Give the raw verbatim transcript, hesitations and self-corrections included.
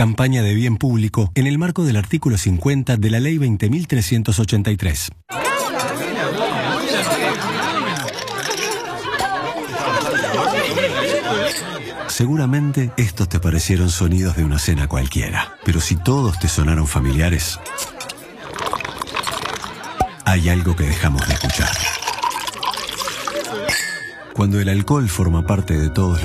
Campaña de bien público en el marco del artículo cincuenta de la Ley veinte mil trescientos ochenta y tres. Seguramente estos te parecieron sonidos de una cena cualquiera, pero si todos te sonaron familiares, hay algo que dejamos de escuchar. Cuando el alcohol forma parte de todos